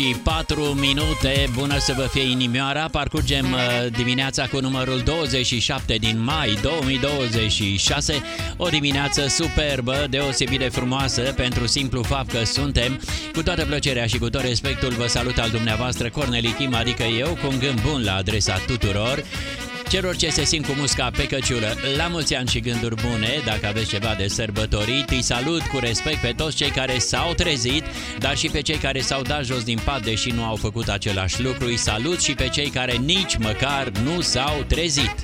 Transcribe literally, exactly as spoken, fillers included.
patru minute, bună să vă fie inimioara. Parcurgem dimineața cu numărul douăzeci și șapte din mai două mii douăzeci și șase. O dimineață superbă, deosebit de frumoasă, pentru simplu fapt că suntem. Cu toată plăcerea și cu tot respectul vă salut al dumneavoastră Corneli Kim, adică eu, cu un gând bun la adresa tuturor celor ce se simt cu musca pe căciulă. La mulți ani și gânduri bune. Dacă aveți ceva de sărbătorit, îi salut cu respect pe toți cei care s-au trezit, dar și pe cei care s-au dat jos din pat deși nu au făcut același lucru. Îi salut și pe cei care nici măcar nu s-au trezit.